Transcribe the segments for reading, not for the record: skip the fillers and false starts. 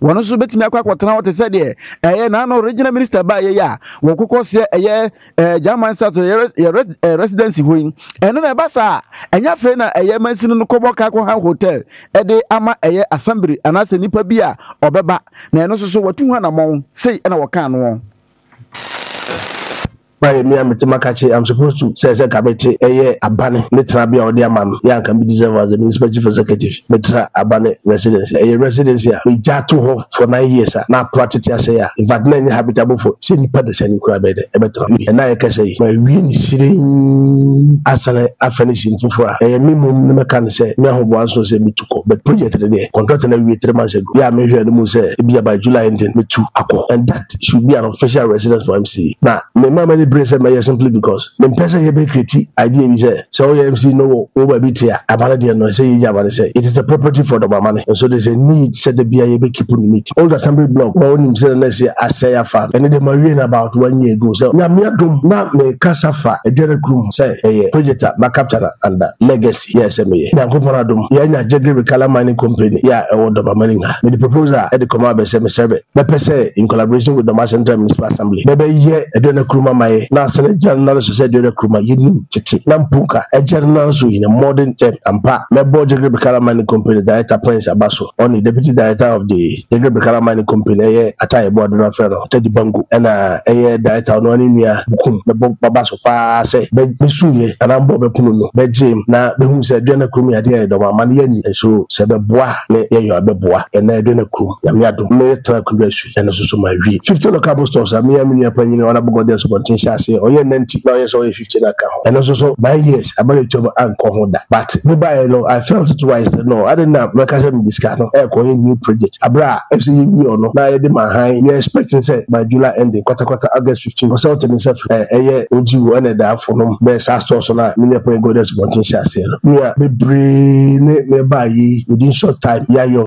wono so betimi akwakotena wote se de na no regional minister ba ye ya wo kokose German South residency hoyin eno na ba sa enya fe na mansini no kobo ka ko hotel de ama assembly anase nipa bi a obeba na eno so watu hu na mon sei na wo kan no by me I'm supposed to say kabete abane literal bia odi amam ya kan be deserve as the municipal chief executive literal abane residency residency we jato ho for 9 years na practice say in fact na habitable for say ni pa de sani kura be de betra na ye kase ma wi ni sire asale afinishing for minimum na kan say me ho bo aso say mituko but project de contract na wi 3 months ago ya me hwe no say bia by July ending me tu akọ and that should be an official residence for MC na me mama simply because the person here be create idea is so MC no over bit here about the no say you say it is a property for the money and so there's a need set the BIA be keep on it old assembly block one him say let's say Asaya farm and they marrying about 1 year ago so na me dum na me kasafa a direct room say project backup and legacy yes me na ko paradum ya nya Jegre Kala Mining Company ya e wodo ba money ha me the proposal e the come be say me serve be say in collaboration with the Central Municipal Assembly be ye e direct room my na general society de kruma yini tete na mpuka a general so in a modern term ampa me board Jegre Kala Mining Company director Prince Abaso on the deputy director of the Jegre Kala Mining Company atai board na friend Teddy Bangu na director no ni nia bukum me Babaso pa say be suye na mbo be punu no be jim na be hu say de na kruma ade do ma ne yani so se be boa ne ye yo be boa na de na krum ya me ado me tra kru su na so ma wi 50 local stores am ya me panyin ona bugo de so potential say oye 90 now yes oye 50 na ka and also by years about to anko ho da but me buy no I felt it wise no I didn't make us discuss no e ko new project abra FCE bi ono na ye de ma high we expecting say by July ending quarter August 15 because out in self ojiwo na da afo no be sa stores na me point go de so potential say no me bre me buy within short time ya yo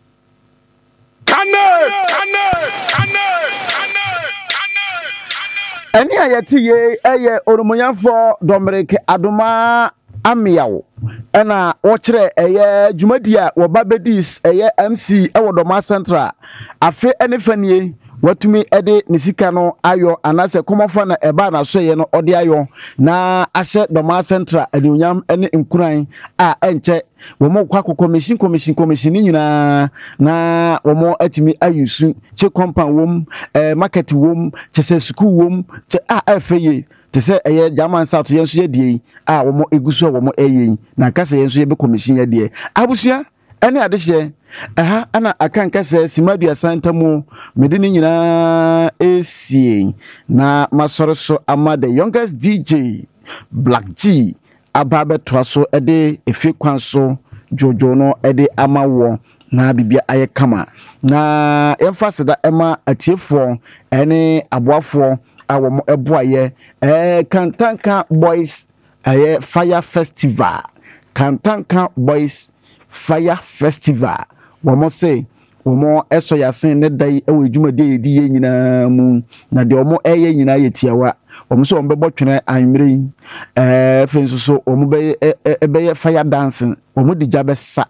Eni ayati ye oromoyanfo Dominic Adoma Amiyawo ena wo kire dwumadi a wo babedis MC ewo Doma Central afe ene fanie watumi ede nisika no ayo anase komofa na eba na so ye no ode ayo na ahye Doma Central adunyam ene nkuran a enche womo kwako commission nyina na womo atimi ayusu che compound wom market wom che se school wom che afeye te se German South yenso ye die a womo eguso womo eyi na kasa yenso ye be commission ye die abusua ene adehye ana akan kasa Simadua Santamu medini nyina esie na masoroso ama the youngest DJ Black G ababe toaso ede efe kwanso jojo no ede amawo na bibia aye kama na emfasida ema atiefo ene aboafo awomo eboaye Kantanka Boys Fire Festival Kantanka Boys Fire Festival womo say womo eso yasen ne dai ewe dwumade yedi ye nyina mu na de womo eye nyina yetiawa womo so womo botwene anwere fenso so womo be fire dancing womo dija be sa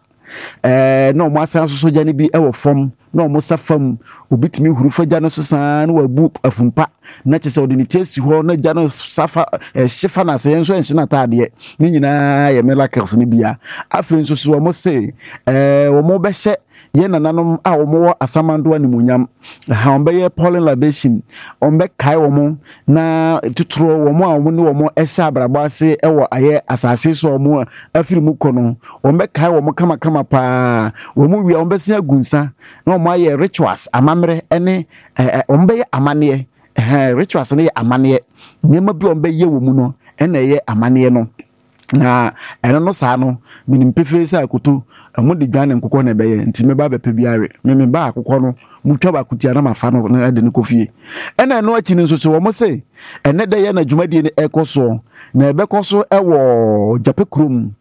no mo asan so jane bi ewo fom no mo safam obitimi huru faja no so san na wabu afumpa na chese odini tesi ho na jano safa shifa na se enso enhina taade ni nyina ye miracles ni bia afenso so womo se womo be hye ye nananom a womo asamando animunyam ha ombe ye pollen libation ombe kai womo na tuturo womo a womo ni womo ehya abraba ase ewo aye asase so womo afiri mu kono ombe kai womo kama pa womo wi ombe se agunsa na womo aye rituals amamre ene ombe ye amane rituals ne ye amane nyema bi ombe ye womu no ene ye amane no na eno no sa no minim pefe sa akoto amu de dwane nkokɔ na bɛyɛ nti me ba bɛpɛ biare me ba akokɔ no mutwa ba kutia na mafa no na de ne kofie ena no achi ne nso so wo mo se ene de ye na dwumadie ne ekoso na ɛbɛkɔso ɛwɔ Japekrom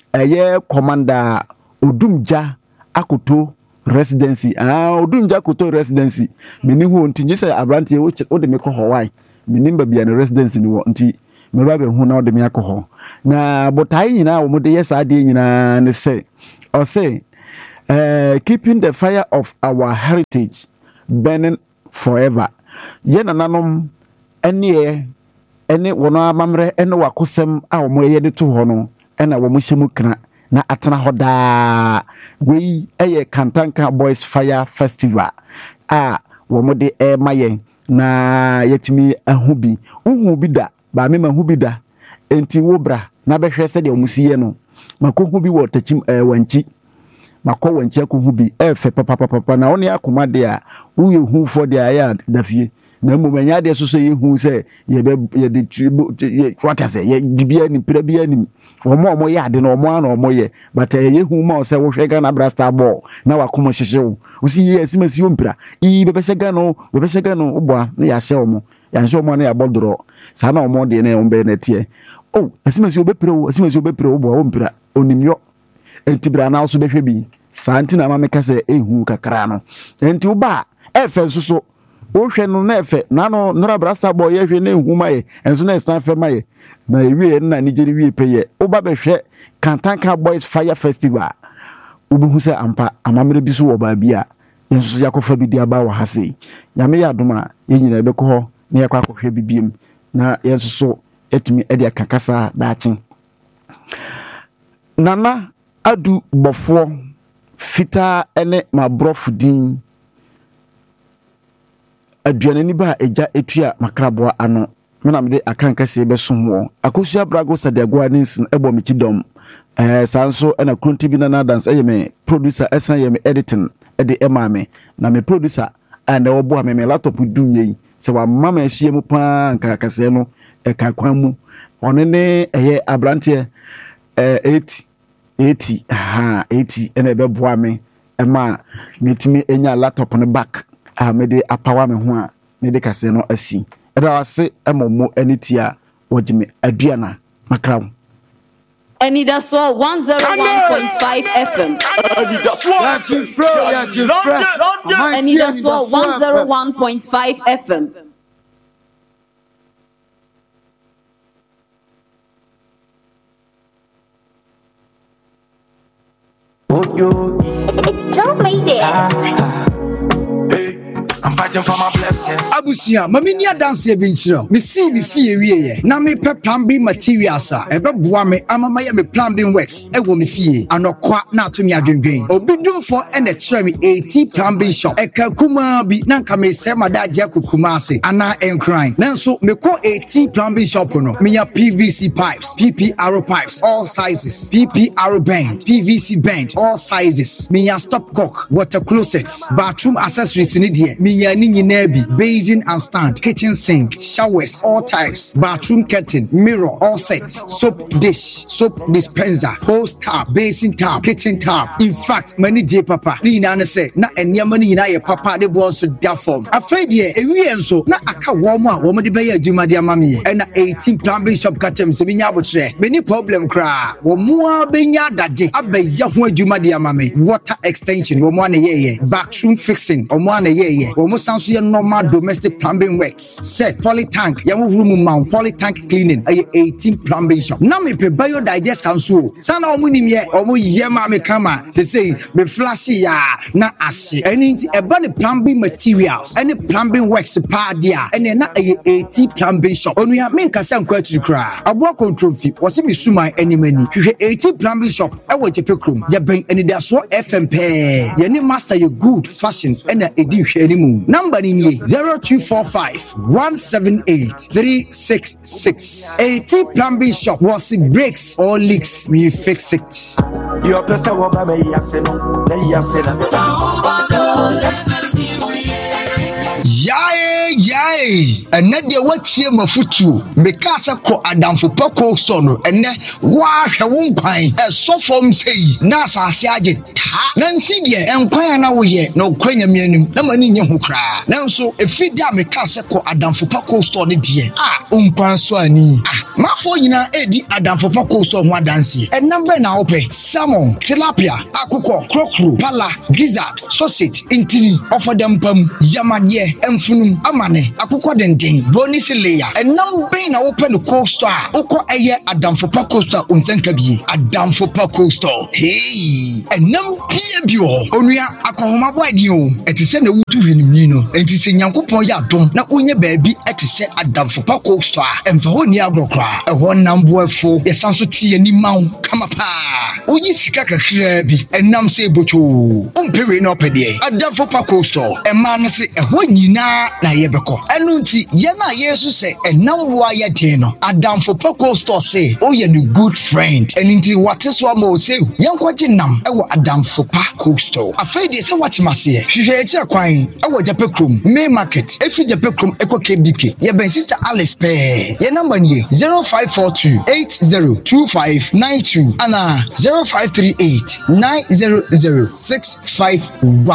commander Odumja Akoto residency Odumja Akoto residency meni ho nti nyese abrantie wo de me kɔ Hawaii meni ba bia ne residency ni wo nti me ba be hu na wo de me akɔ na botai nyina wo mo de yesa de nyina ne se o se keeping the fire of our heritage burning forever. Yen ananom ene wono amamre ene wakosem a omo yede to ho no ena wo mo hyemu kra na atena ho daa wei eye Kantanka Boys Fire Festival a wo mo de maye na yetimi ahubi uhu da ba me mahubi da enti wo bra na behwe se de omusiye no makohu bi wo tachim wanchi makọ wanchi akohu bi efe papa na oni akoma de a wo ye hu fo de aya dafie na mmomanya de so ye hu se ye de kwata se ye bibia ni prabia ni omo ye ade na omo ye but ye hu ma se wo hwe Ghana Brasta ball na wakoma hyehyew wo si ye asimasi ompira bebe hyega no oboa na ya hye omo na ya bodoro sa na omo de na ombe na tie asimasi obepre oboa ompira onimyo entibra na so behwe bi santi na mama kase ehu kakra no enti uba efe soso wo hwe no na efe na no Nora Brasta boy ye hwe na ehu maye enso na esan fe maye na ewie na nigeri wie peye uba behwe Kantanka Boys Fire Festival ubihu se ampa amamre bi so wo ba bia yenso yakofa bi dia ba wa hase nyame ya doma ye nyina be ko ho na yakwa akohwe bibiem na yenso so etumi ede akakasa daachen nana adu bofo fita ene mabrofudin aduane ni ba eja etua makraboa ano mena mede akanka se be so ho akosua brago sadagwa ninsin ebo michidom sanso ena kronti bi na dance me producer esan ye me editing ede emame na me producer and wo bo me laptop dunye se wa mama ehie mu pa nka kase no ka kwan mu one ne eye abrante 80 ena be boa me ema metimi enya laptop no back me de apawa me ho a me de kase no asi eda wase emomo anitia wojime aduana makraw Enidaso 101.5 FM. Enidaso 101.5 FM. It's so Mayday. I'm fighting for my blessings. Abusia, mamini dance ye binchiro. Me see me fie wiye. Na me pe plan B materials a. Ebe boa me amama ye me plan B works. E wo me fie. Anokwa na to me adwendwen. Obi dum for ene kire me 80 plan B shop. E ka kuma bi na nka me se madaje akukuma ase. Ana enkran. Nanso me ko 80 plan B shop no. Me ya PVC pipes, PPR pipes, all sizes. PPR bend, PVC bend, all sizes. Me ya stopcock, water closets, bathroom accessories ni de. Basin and stand, kitchen sink, showers, all types, bathroom curtain, mirror, all sets, soap dish, soap dispenser, hose tap, basin tap, kitchen tap. In fact, many J papa, ni na say na enya mani na ye papa de bon so da form. Afraid ye ewie enso na aka womo a womo de be ya adwuma de amame e na 18 plumbing shop kachem se binya abotre. Many problem kra, womo a benya daje abeja ho adwuma de amame. Water extension womo na ye, bathroom fixing womo na ye. Womo sanso ye normal domestic plumbing works. Set poly tank, yawo room mount poly tank cleaning, 18 plumbing shop. Na me pe biodigest sanso. Sana omo nim ye, omo ye ma me kama. Say me flashy ya na ashe. Any eba ne plumbing materials, any plumbing works pa dia, any na 18 plumbing shop. Onua me nkasa nkwa kra. Abo control fee, wose me suma animani. Hwe 18 plumbing shop e wo jepe krom. Ye ben enidaso FM pe. Ye ne master ye good fashion ena edi hwe animu. Number ni 0245 178 366. 18 plumbing shop. Was it breaks or leaks, we fix it. Your person will be yaseno, Yay! And net the what here mafutu. Because I call Adamfo Paco Stone and ne wash a womb pine as so from say Nasa Siajet. Nancy, and quite now ye no cranium meaning, no money in who cry. Now so if you damn a castle Adamfo Paco Stone, dear. Swani. Mafoina Eddie Adamfo Paco Stone one dance. And number now pay salmon, tilapia, akuko, crocru, pala, gizzard, sausage, intini, offer them pum, yamadye. Enfunum amane akuko denden bonus layer enam ben na open the coaster ukọ eye adamfo pa coaster unsenka bi adamfo pa coaster hey enam bia onua akohoma boadi o etise na wutu hwenimni no entise nyankopon ya dom na onye baabi etise adamfo pa coaster emfa honi agrokra eho namboafo yesanso tie ni maw kama pa onyi sika kakra bi enam se bocho umpewe no pede adamfo pa coaster ema no se eho nyina na yebeko enu nti ye na yesu se enam boa ye den no adamfo pa coaster se o ye no good friend eninti wateso ama o se yankwaje nam ewo adamfo pa coaster afei de se watimase hwehwe echi akwan ewo japekrom main market efi japekrom eko kbk ye ben sister Alice pe ye number ni 0542802592 ana 0538900651